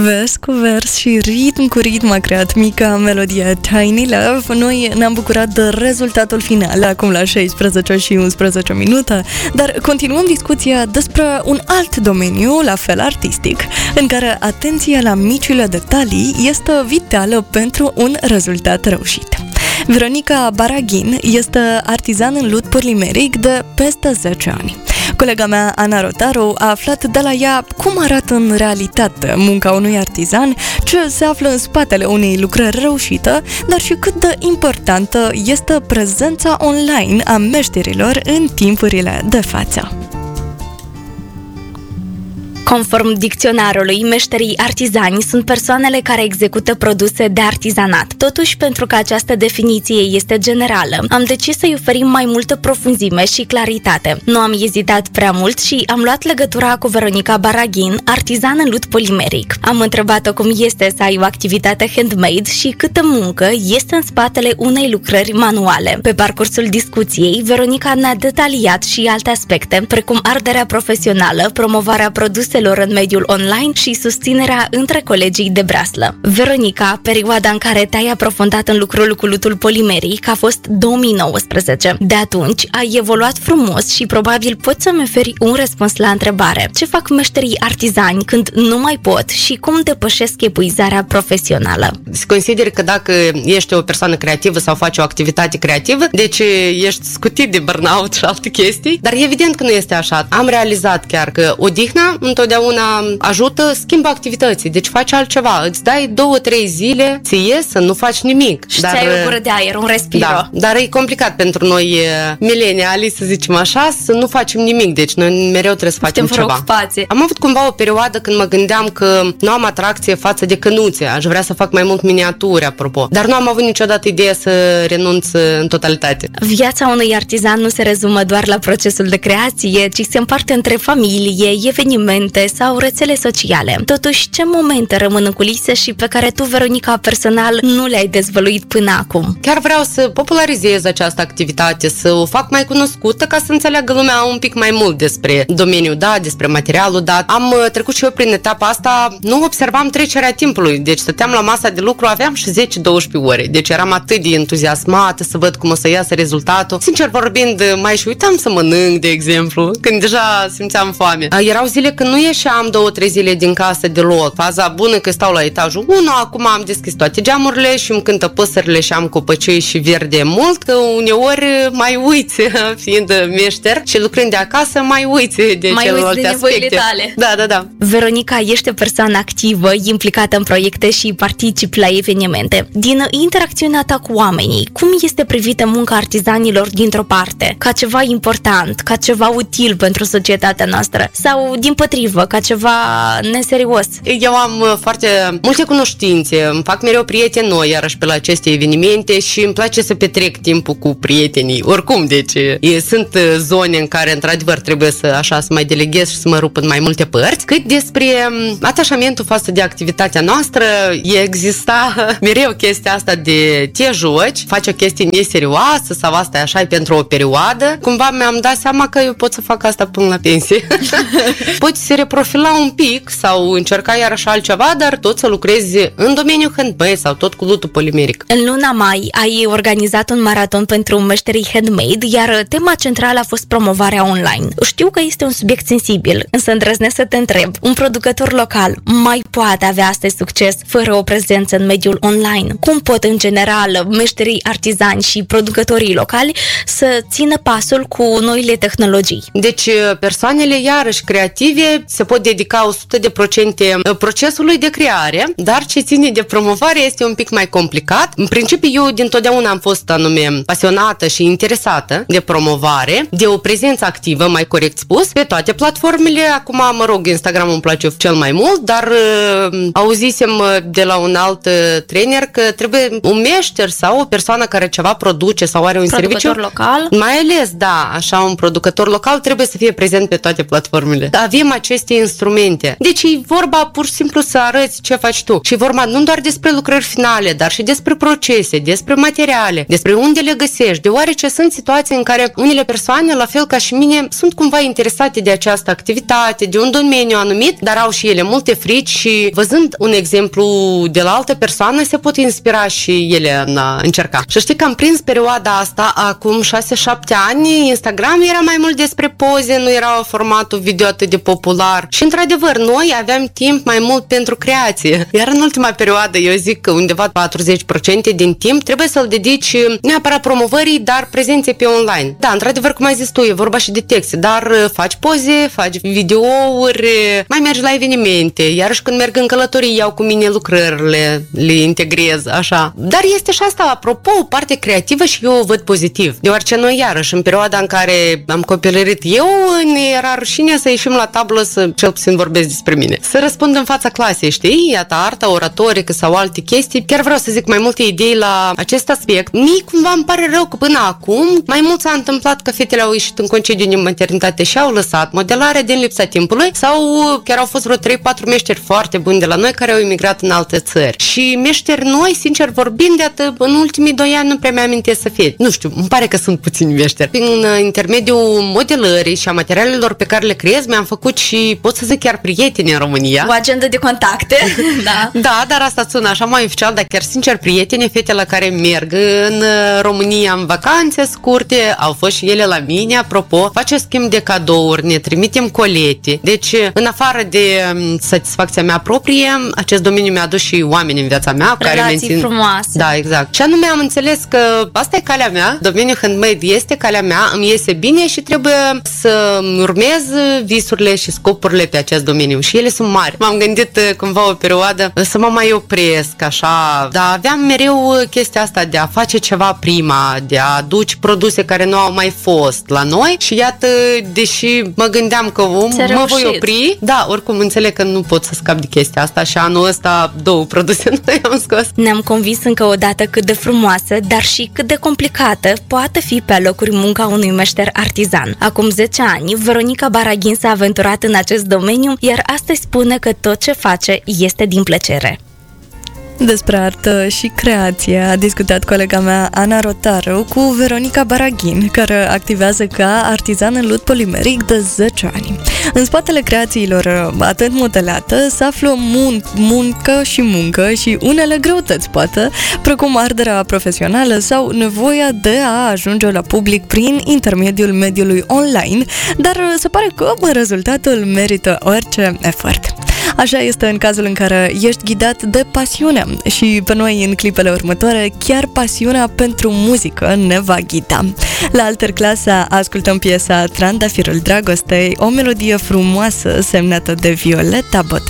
Vers cu vers și ritm cu ritm a creat mica melodie Tiny Love. Noi ne-am bucurat de rezultatul final acum la 16 și 11 minute, dar continuăm discuția despre un alt domeniu, la fel artistic, în care atenția la micile detalii este vitală pentru un rezultat reușit. Veronica Baraghin este artizan în lut polimeric de peste 10 ani. Colega mea, Ana Rotaru, a aflat de la ea cum arată în realitate munca unui artizan, ce se află în spatele unei lucrări reușite, dar și cât de importantă este prezența online a meșterilor în timpurile de față. Conform dicționarului, meșterii artizani sunt persoanele care execută produse de artizanat. Totuși, pentru că această definiție este generală, am decis să-i oferim mai multă profunzime și claritate. Nu am ezitat prea mult și am luat legătura cu Veronica Baraghin, artizan în lut polimeric. Am întrebat-o cum este să ai o activitate handmade și câtă muncă este în spatele unei lucrări manuale. Pe parcursul discuției, Veronica ne-a detaliat și alte aspecte, precum arderea profesională, promovarea produselor în mediul online și susținerea între colegii de breaslă. Veronica, perioada în care te-ai aprofundat în lucrul cu lutul polimeric a fost 2019. De atunci ai evoluat frumos și probabil poți să-mi oferi un răspuns la întrebare. Ce fac meșterii artizani când nu mai pot și cum depășesc epuizarea profesională? Consider că dacă ești o persoană creativă sau faci o activitate creativă, deci ești scutit de burnout și alte chestii, dar evident că nu este așa. Am realizat chiar că odihna întotdeauna ajută, schimbă activității, deci faci altceva, îți dai 2-3 zile, ție să nu faci nimic. Și ți-ai o gură de aer, un respiro. Da, dar e complicat pentru noi mileniali, să zicem așa, să nu facem nimic, deci noi mereu trebuie să facem ceva. Ocupație. Am avut cumva o perioadă când mă gândeam că nu am atracție față de cănuțe, aș vrea să fac mai mult miniaturi, apropo, dar nu am avut niciodată ideea să renunț în totalitate. Viața unui artizan nu se rezumă doar la procesul de creație, ci se împarte între familie, evenimente sau rețele sociale. Totuși, ce momente rămân în culise și pe care tu, Veronica, personal, nu le-ai dezvăluit până acum? Chiar vreau să popularizez această activitate, să o fac mai cunoscută ca să înțeleagă lumea un pic mai mult despre domeniul dat, despre materialul dat. Am trecut și eu prin etapa asta, nu observam trecerea timpului, deci stăteam la masa de lucru, aveam și 10-12 ore, deci eram atât de entuziasmată să văd cum o să iasă rezultatul. Sincer vorbind, mai și uitam să mănânc, de exemplu, când deja simțeam foame. Erau zile când nu ieșeam 2-3 zile din casă deloc. Faza bună că stau la etajul 1, acum am deschis toate geamurile și îmi cântă păsările și am copăcei și verde mult, că uneori mai uiți, fiind meșter și lucrând de acasă, mai uiți de celelalte aspecte. Tale. Da. Veronica, ești o persoană activă, implicată în proiecte și participi la evenimente. Din interacțiunea ta cu oamenii, cum este privită munca artizanilor dintr-o parte? Ca ceva important, ca ceva util pentru societatea noastră? Sau, din potrivă, ca ceva neserios? Eu am foarte multe cunoștințe, îmi fac mereu prieteni noi, iarăși pe la aceste evenimente și îmi place să petrec timpul cu prietenii. Oricum, deci, sunt zone în care, într-adevăr, trebuie să mai deleghez și să mă rup în mai multe părți. Cât despre atașamentul față de activitatea noastră, exista mereu chestia asta de te joci, faci o chestie neserioasă sau asta e așa pentru o perioadă. Cumva mi-am dat seama că eu pot să fac asta până la pensie. Poți să reprofila un pic sau încerca iarăși altceva, dar tot să lucrezi în domeniul handmade sau tot cu lutul polimeric. În luna mai ai organizat un maraton pentru meșterii handmade, iar tema centrală a fost promovarea online. Știu că este un subiect sensibil, însă îndrăznesc să te întreb, un producător local mai poate avea astăzi succes fără o prezență în mediul online? Cum pot în general meșterii artizani și producătorii locali să țină pasul cu noile tehnologii? Deci persoanele iarăși creative se pot dedica 100% procesului de creare, dar ce ține de promovare este un pic mai complicat. În principiu, eu dintotdeauna am fost anume pasionată și interesată de promovare, de o prezență activă, mai corect spus, pe toate platformele. Acum, mă rog, Instagram îmi place cel mai mult, dar auzisem de la un alt trainer că trebuie un meșter sau o persoană care ceva produce sau are un serviciu local. Mai ales, da, așa un producător local trebuie să fie prezent pe toate platformele. Avem acest aceste instrumente. Deci e vorba pur și simplu să arăți ce faci tu. Și e vorba nu doar despre lucrări finale, dar și despre procese, despre materiale, despre unde le găsești, deoarece sunt situații în care unele persoane, la fel ca și mine, sunt cumva interesate de această activitate, de un domeniu anumit, dar au și ele multe frici și văzând un exemplu de la altă persoană se pot inspira și ele în a încerca. Și știi că am prins perioada asta acum 6-7 ani, Instagram era mai mult despre poze, nu era formatul video atât de popular și într-adevăr noi aveam timp mai mult pentru creație. Iar în ultima perioadă eu zic că undeva 40% din timp trebuie să-l dedici neapărat promovării, dar prezențe pe online. Da, într-adevăr, cum ai zis tu, e vorba și de texte, dar faci poze, faci videouri, mai mergi la evenimente, iarăși când merg în călătorii iau cu mine lucrările, le integrez, așa. Dar este și asta, apropo, o parte creativă și eu o văd pozitiv, deoarece noi iarăși, în perioada în care am copilărit eu, ne era rușine să ieșim la tablă, să cel puțin vorbesc despre mine. Să răspund în fața clasei, știi? Iată, arta, oratorică sau alte chestii. Chiar vreau să zic mai multe idei la acest aspect. Mie cumva îmi pare rău că până acum mai mult s-a întâmplat că fetele au ieșit în concediu din maternitate și au lăsat modelarea din lipsa timpului sau chiar au fost vreo 3-4 meșteri foarte buni de la noi care au emigrat în alte țări. Și meșteri noi, sincer vorbind, de atât, în ultimii 2 ani nu prea mi-amintesc să fie. Nu știu, îmi pare că sunt puțini meșteri. Prin intermediul modelării și a materialelor pe care le creez, mi-am făcut și, pot să zic, chiar prieteni în România. O agendă de contacte, da. Da, dar asta sună așa mai oficial, dar chiar sincer, prieteni, fete la care merg în România în vacanțe scurte, au fost și ele la mine, apropo, face schimb de cadouri, ne trimitem colete. Deci, în afară de satisfacția mea proprie, acest domeniu mi-a adus și oameni în viața mea. Relații care mențin... frumoase. Da, exact. Și anume am înțeles că asta e calea mea, domeniul handmade este calea mea, îmi iese bine și trebuie să urmez visurile și scopurile pe acest domeniu și ele sunt mari. M-am gândit cumva o perioadă să mă mai opresc, așa, dar aveam mereu chestia asta de a face ceva prima, de a aduce produse care nu au mai fost la noi și iată, deși mă gândeam că mă voi opri, da, oricum înțeleg că nu pot să scap de chestia asta și anul ăsta 2 produse noi am scos. Ne-am convins încă o dată cât de frumoasă, dar și cât de complicată poate fi pe alocuri munca unui meșter artizan. Acum 10 ani, Veronica Baraghin s-a aventurat în acest domeniu, iar astăzi spune că tot ce face este din plăcere. Despre artă și creație a discutat colega mea Ana Rotaru cu Veronica Baraghin, care activează ca artizan în lut polimeric de 10 ani. În spatele creațiilor atât modelată se află muncă și unele greutăți, poate, precum arderea profesională sau nevoia de a ajunge la public prin intermediul mediului online, dar se pare că rezultatul merită orice efort. Așa este în cazul în care ești ghidat de pasiune și pe noi în clipele următoare chiar pasiunea pentru muzică ne va ghida. La Alterclasa ascultăm piesa Trandafirul Dragostei, o melodie frumoasă semnată de Violeta Bote.